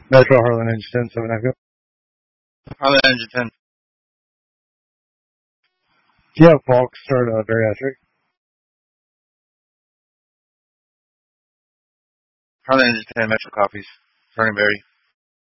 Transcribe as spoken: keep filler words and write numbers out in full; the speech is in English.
Metro Harlan Engine ten, seven Echo. Harlan Engine ten. Yeah, Falk, start uh, bariatric. Harlan Engine ten, Metro copies. Turning Barry.